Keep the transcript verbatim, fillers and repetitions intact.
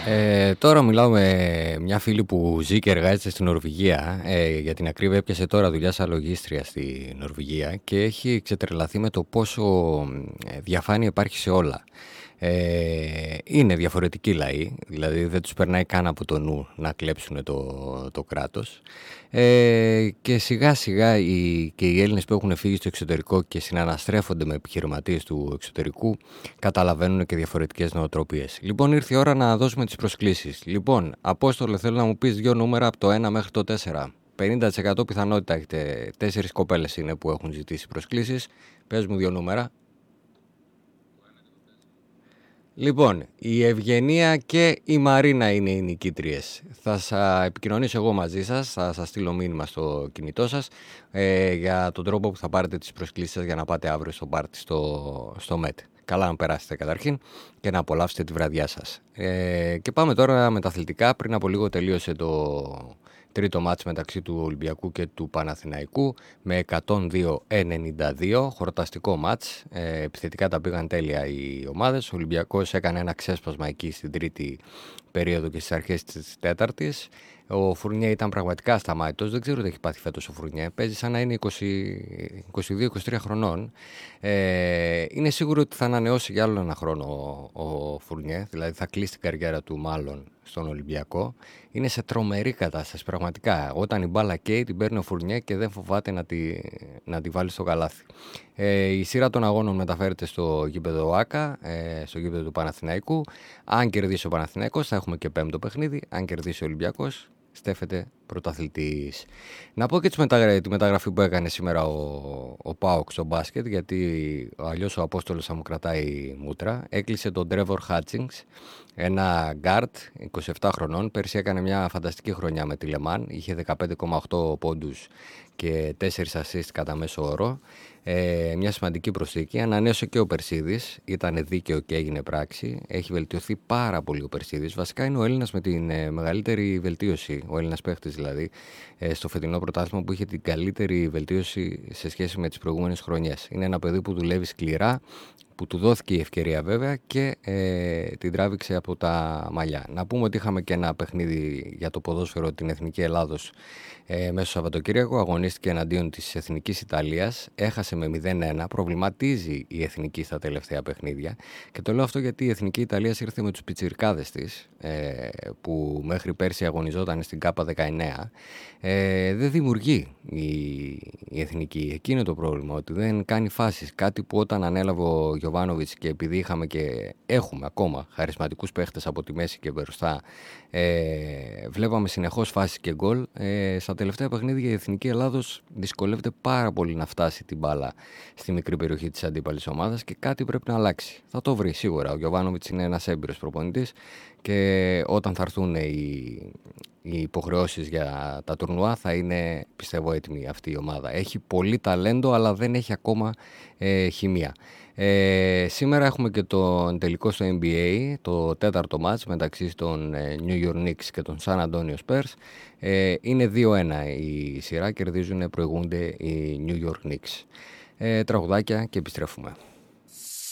Ε, τώρα μιλάω με μια φίλη που ζει και εργάζεται στην Νορβηγία. Ε, για την ακρίβεια, έπιασε τώρα δουλειά σαν λογίστρια στη Νορβηγία και έχει ξετρελαθεί με το πόσο ε, διαφάνεια υπάρχει σε όλα. Ε, είναι διαφορετικοί λαοί, δηλαδή δεν τους περνάει καν από το νου να κλέψουν το, το κράτος. Ε, και σιγά σιγά οι, και οι Έλληνες που έχουν φύγει στο εξωτερικό και συναναστρέφονται με επιχειρηματίες του εξωτερικού καταλαβαίνουν και διαφορετικές νοοτροπίες. Λοιπόν, ήρθε η ώρα να δώσουμε τις προσκλήσεις. Λοιπόν, Απόστολε, θέλω να μου πεις δύο νούμερα από το ένα μέχρι το τέσσερα. πενήντα τοις εκατό πιθανότητα έχετε. Τέσσερις κοπέλες είναι που έχουν ζητήσει προσκλήσεις. Πες μου δύο νούμερα. Λοιπόν, η Ευγενία και η Μαρίνα είναι οι νικήτριες. Θα σας επικοινωνήσω εγώ μαζί σας, θα σας στείλω μήνυμα στο κινητό σας ε, για τον τρόπο που θα πάρετε τις προσκλήσεις σας για να πάτε αύριο στο πάρτι στο, στο ΜΕΤ. Καλά να περάσετε καταρχήν και να απολαύσετε τη βραδιά σας. Ε, και πάμε τώρα με τα αθλητικά. Πριν από λίγο τελείωσε το τρίτο μάτς μεταξύ του Ολυμπιακού και του Παναθηναϊκού με εκατόν δύο ενενήντα δύο, χορταστικό μάτς. Ε, επιθετικά τα πήγαν τέλεια οι ομάδες. Ο Ολυμπιακός έκανε ένα ξέσπασμα εκεί στην τρίτη περίοδο και στις αρχές της τέταρτης. Ο Φουρνιέ ήταν πραγματικά ασταμάτητος. Δεν ξέρω τι έχει πάθει φέτος ο Φουρνιέ. Παίζει σαν να είναι είκοσι δύο είκοσι τρία χρονών. Ε, είναι σίγουρο ότι θα ανανεώσει για άλλο ένα χρόνο ο, ο Φουρνιέ. Δηλαδή θα κλείσει την καριέρα του μάλλον στον Ολυμπιακό. Είναι σε τρομερή κατάσταση πραγματικά. Όταν η μπάλα καίει την παίρνει ο Φουρνιέ και δεν φοβάται να τη, να τη βάλει στο καλάθι. Ε, η σειρά των αγώνων μεταφέρεται στο γήπεδο ΆΚΑ, ε, στο γήπεδο του Παναθηναϊκού. Αν κερδίσει ο Παναθηναϊκός θα έχουμε και πέμπτο παιχνίδι. Αν κερδίσει ο Ολυμπιακός, στέφεται πρωταθλητής. Να πω και τη μεταγραφή που έκανε σήμερα ο, ο ΠΑΟΚ στο μπάσκετ, γιατί αλλιώς ο Απόστολος θα μου κρατάει μούτρα. Έκλεισε τον Τρέβορ Χάτσινγκς, ένα γκάρτ είκοσι επτά χρονών. Πέρσι έκανε μια φανταστική χρονιά με τη Λεμάν. Είχε δεκαπέντε κόμμα οκτώ πόντους και τέσσερα assist κατά μέσο όρο. Ε, μια σημαντική προσθήκη. Ανανέωσε και ο Περσίδης. Ήταν δίκαιο και έγινε πράξη. Έχει βελτιωθεί πάρα πολύ ο Περσίδης. Βασικά είναι ο Έλληνας με την ε, μεγαλύτερη βελτίωση. Ο Έλληνας παίχτης δηλαδή. Ε, στο φετινό πρωτάθλημα που είχε την καλύτερη βελτίωση σε σχέση με τις προηγούμενες χρονιές. Είναι ένα παιδί που δουλεύει σκληρά, που του δόθηκε η ευκαιρία βέβαια και ε, την τράβηξε από τα μαλλιά. Να πούμε ότι είχαμε και ένα παιχνίδι για το ποδόσφαιρο την Εθνική Ελλάδος ε, μέσω Σαββατοκύριακο. Αγωνίστηκε εναντίον της Εθνικής Ιταλίας. Έχασε με μηδέν ένα. Προβληματίζει η Εθνική στα τελευταία παιχνίδια. Και το λέω αυτό γιατί η Εθνική Ιταλία ήρθε με τους πιτσιρκάδες της ε, που μέχρι πέρσι αγωνιζόταν στην ΚΑΠΑ δεκαεννέα. Ε, δεν δημιουργεί η, η Εθνική. Εκεί είναι το πρόβλημα, ότι δεν κάνει φάσεις. Κάτι που όταν ανέλαβε ο Γιοβάνοβιτς και επειδή είχαμε και έχουμε ακόμα χαρισματικούς παίχτες από τη μέση και μπροστά, ε, βλέπαμε συνεχώς φάσεις και γκολ. Ε, στα τελευταία παιχνίδια η Εθνική Ελλάδος δυσκολεύεται πάρα πολύ να φτάσει την μπάλα στη μικρή περιοχή της αντίπαλης ομάδας και κάτι πρέπει να αλλάξει. Θα το βρει σίγουρα. Ο Γιοβάνοβιτς είναι ένας έμπειρος προπονητής και όταν θα έρθουν οι, οι υποχρεώσεις για τα τουρνουά θα είναι, πιστεύω, έτοιμη αυτή η ομάδα. Έχει πολύ ταλέντο αλλά δεν έχει ακόμα ε, χημεία. Ε, σήμερα έχουμε και τον τελικό στο N B A, το τέταρτο μάτς μεταξύ των New York Knicks και των San Antonio Spurs. Ε, είναι δύο ένα η σειρά, κερδίζουν, προηγούνται οι New York Knicks. Ε, τραγουδάκια και επιστρέφουμε.